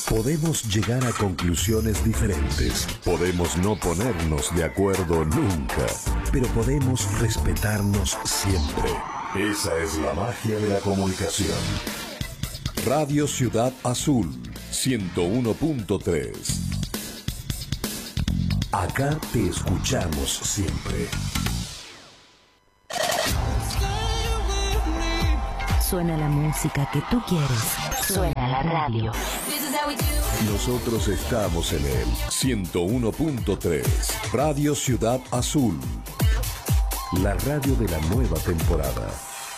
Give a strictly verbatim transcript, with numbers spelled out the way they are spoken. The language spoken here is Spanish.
Podemos llegar a conclusiones diferentes, podemos no ponernos de acuerdo nunca, pero podemos respetarnos siempre. Esa es la magia de la comunicación. Radio Ciudad Azul, ciento uno punto tres. Acá te escuchamos siempre. Suena la música que tú quieres. Suena la radio. Nosotros estamos en el ciento uno punto tres. Radio Ciudad Azul. La radio de la nueva temporada.